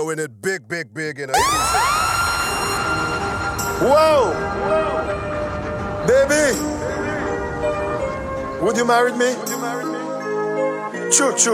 blowing it big, big, big, you know. Whoa! Baby! Would you marry me? True, true.